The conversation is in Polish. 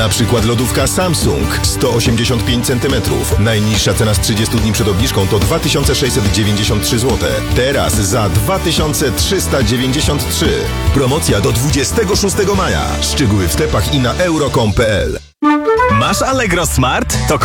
Na przykład lodówka Samsung 185 cm. Najniższa cena z 30 dni przed obniżką to 2693 zł. Teraz za 2393. Promocja do 26 maja. Szczegóły w sklepach i na euro.com.pl. Masz Allegro Smart? To